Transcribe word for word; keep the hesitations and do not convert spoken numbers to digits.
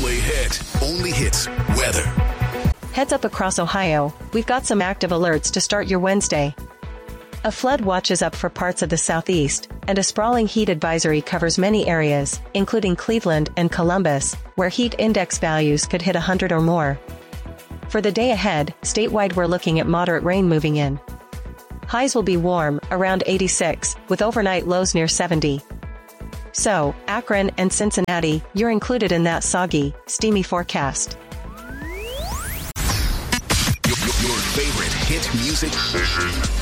Only hit. Only hits. Weather. Heads up across Ohio, we've got some active alerts to start your Wednesday. A flood watch is up for parts of the southeast, and a sprawling heat advisory covers many areas, including Cleveland and Columbus, where heat index values could hit one hundred or more. For the day ahead, statewide we're looking at moderate rain moving in. Highs will be warm, around eighty-six, with overnight lows near seventy. So, Akron and Cincinnati, you're included in that soggy, steamy forecast. Your, your favorite hit music station.